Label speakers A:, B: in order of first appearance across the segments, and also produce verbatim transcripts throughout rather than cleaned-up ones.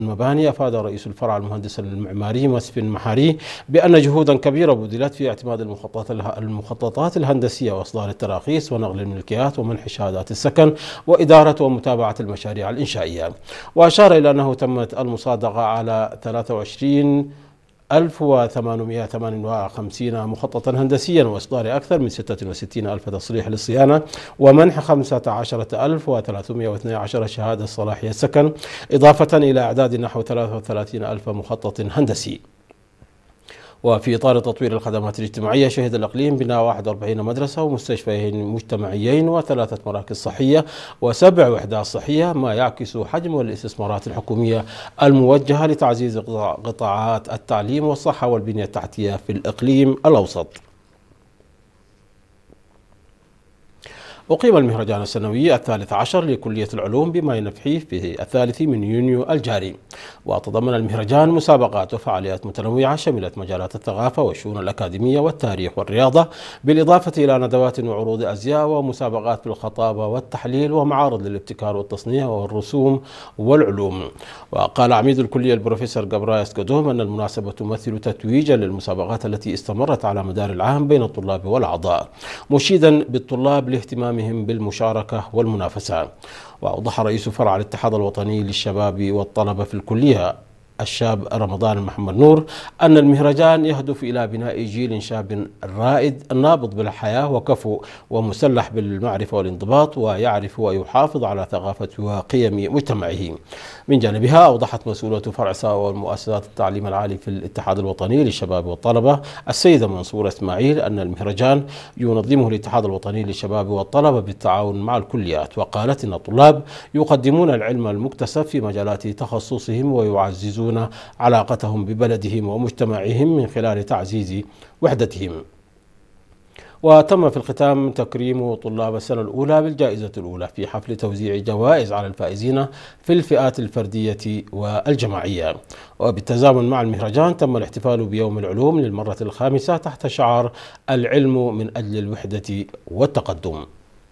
A: المباني. أفاد رئيس الفرع المهندس المعماري مسف المحاري بأن جهودا كبيرة بذلت في اعتماد المخططات المخططات الهندسية وإصدار التراخيص ونقل الملكيات ومنح شهادات السكن وإدارة ومتابعة المشاريع الإنشائية. وأشار إلى أنه تمت المصادقة على ثلاثة وعشرين ألف وثمانمئة وثمانية وخمسين مخططا هندسيا وإصدار أكثر من ستة وستين ألف تصريح للصيانة ومنح خمسة عشر ألف وثلاثمئة واثني عشر شهادة صلاحية سكن، إضافة إلى إعداد نحو ثلاثة وثلاثين ألف مخطط هندسي. وفي إطار تطوير الخدمات الاجتماعية، شهد الإقليم بناء واحد وأربعين مدرسة ومستشفيين مجتمعيين وثلاثة مراكز صحية وسبع وحدات صحية، ما يعكس حجم الاستثمارات الحكومية الموجهة لتعزيز قطاعات التعليم والصحة والبنية التحتية في الإقليم الأوسط. أقيم المهرجان السنوي الثالث عشر لكلية العلوم بماي نفحي في الثالث من يونيو الجاري، وتضمن المهرجان مسابقات وفعاليات متنوعة شملت مجالات الثقافة والشؤون الأكاديمية والتاريخ والرياضة، بالإضافة إلى ندوات وعروض أزياء ومسابقات في الخطابة والتحليل ومعارض للابتكار والتصنيع والرسوم والعلوم. وقال عميد الكلية البروفيسور جبرايس قدوم أن المناسبة تمثل تتويجا للمسابقات التي استمرت على مدار العام بين الطلاب والأعضاء، مشيدا بالطلاب لاهتمامهم بالمشاركة والمنافسة. وأوضح رئيس فرع الاتحاد الوطني للشباب والطلبة في الكلية الشاب رمضان محمد نور أن المهرجان يهدف إلى بناء جيل شاب رائد نابض بالحياة وكفؤ ومسلح بالمعرفة والانضباط ويعرف ويحافظ على ثقافة وقيم مجتمعه. من جانبها أوضحت مسؤولة فرع ساوى والمؤسسات التعليم العالي في الاتحاد الوطني للشباب والطلبة السيدة منصورة إسماعيل أن المهرجان ينظمه الاتحاد الوطني للشباب والطلبة بالتعاون مع الكليات، وقالت إن الطلاب يقدمون العلم المكتسب في مجالات تخصصهم ويعززون علاقتهم ببلدهم ومجتمعهم من خلال تعزيز وحدتهم. وتم في الختام تكريم طلاب السنة الأولى بالجائزة الأولى في حفل توزيع جوائز على الفائزين في الفئات الفردية والجماعية. وبالتزامن مع المهرجان تم الاحتفال بيوم العلوم للمرة الخامسة تحت شعار العلم من أجل الوحدة والتقدم.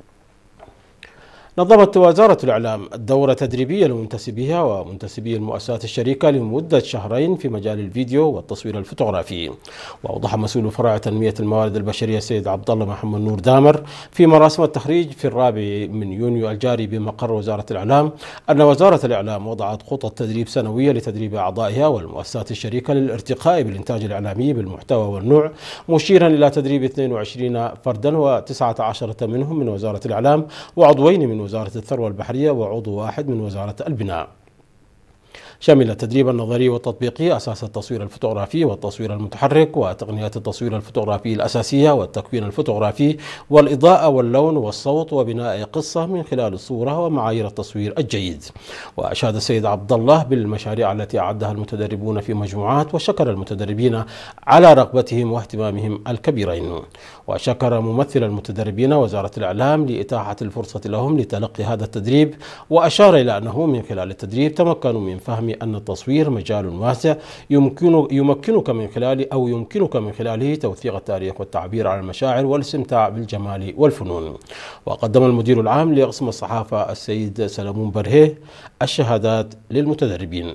A: نظمت وزارة الإعلام الدورة تدريبية لمنتسبيها ومنتسبي المؤسسات الشريكة لمدة شهرين في مجال الفيديو والتصوير الفوتوغرافي. وأوضح مسؤول فرع تنمية الموارد البشرية السيد عبد الله محمد نور دامر في مراسم التخريج في الرابع من يونيو الجاري بمقر وزارة الإعلام أن وزارة الإعلام وضعت خطط تدريب سنوية لتدريب أعضائها والمؤسسات الشريكة للارتقاء بالإنتاج الإعلامي بالمحتوى والنوع، مشيرا إلى تدريب اثنين وعشرين فردا وتسعة عشر منهم من وزارة الإعلام وعضوين من وزارة الثروة البحرية وعضو واحد من وزارة البناء. شمل التدريب النظري والتطبيقي أساس التصوير الفوتوغرافي والتصوير المتحرك وتقنيات التصوير الفوتوغرافي الأساسية والتكوين الفوتوغرافي والإضاءة واللون والصوت وبناء قصة من خلال الصورة ومعايير التصوير الجيد. وأشاد السيد عبد الله بالمشاريع التي أعدها المتدربون في مجموعات، وشكر المتدربين على رغبتهم واهتمامهم الكبيرين. وشكر ممثل المتدربين وزارة الإعلام لإتاحة الفرصة لهم لتلقي هذا التدريب، وأشار إلى أنه من خلال التدريب تمكنوا من فهم أن التصوير مجال واسع يمكن يمكنك من خلاله أو يمكنك من خلاله توثيق التاريخ والتعبير عن المشاعر والاستمتاع بالجمال والفنون. وقدم المدير العام لقسم الصحافة السيد سلمون برهيه الشهادات للمتدربين.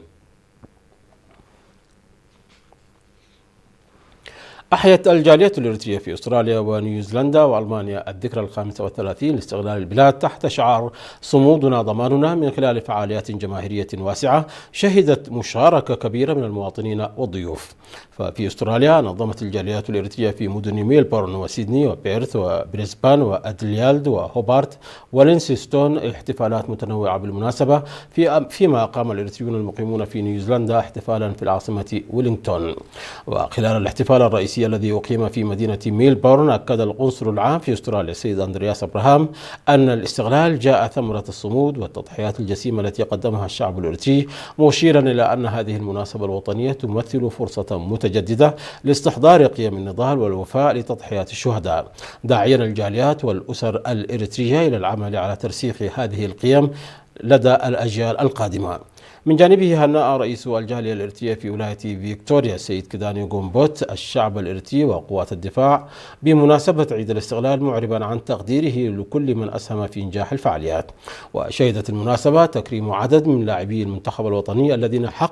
A: أحيت الجالية الإريترية في أستراليا ونيوزيلندا وألمانيا الذكرى الخامسة والثلاثين لاستقلال البلاد تحت شعار صمودنا ضماننا من خلال فعاليات جماهيرية واسعة شهدت مشاركة كبيرة من المواطنين والضيوف. ففي أستراليا نظمت الجاليات الإريترية في مدن ميلبورن وسيدني وبيرث وبريسبان وأدليالد وهوبارت ولينسيستون احتفالات متنوعة بالمناسبة، في فيما أقام الإريتريون المقيمون في نيوزيلندا احتفالا في العاصمة ويلينغتون. وخلال الاحتفال الرئيسي الذي أقيم في مدينة ميلبورن أكد القنصل العام في أستراليا السيد أندرياس أبراهام أن الاستقلال جاء ثمرة الصمود والتضحيات الجسيمة التي قدمها الشعب الإريتري، مشيرا إلى أن هذه المناسبة الوطنية تمثل فرصة متجددة لاستحضار قيم النضال والوفاء لتضحيات الشهداء، داعيا الجاليات والأسر الإريترية إلى العمل على ترسيخ هذه القيم لدى الأجيال القادمة. من جانبه هنأ رئيس الجالية الإريترية في ولاية فيكتوريا السيد كداني غومبوت الشعب الإريتري وقوات الدفاع بمناسبة عيد الاستقلال، معربا عن تقديره لكل من أسهم في إنجاح الفعاليات. وشهدت المناسبة تكريم عدد من لاعبي المنتخب الوطني الذين حققوا